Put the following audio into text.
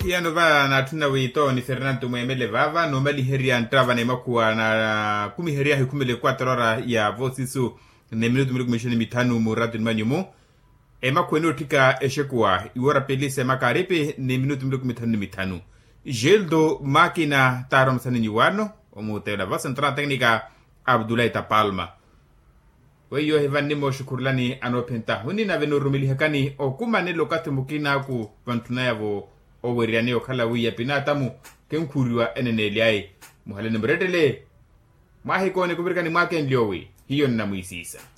Piano va na tuna wito ni Fernando Mwemele vava no mali heria ntrava na makuwa na kumi heria hikumele 4 hora ya vosisu ne minuto miluku mishini mitanu muradu ni manyumu makuwa tika eshekuwa iwara pelise makarepe ne minuto miluku mitanu Geldo makina tarom sanini wano omutela va central teknika Abdoulaye Tapalma weyo hevani mo shukurlani anopenta huni na veno rumili hekani okuma lokati mukina ku vantuna yavo oweriani okhala wiya pinatamu kenkuriwa eneneliai muhalene mredele mahikone kubirikani maken liowi hiyo ninamuisisa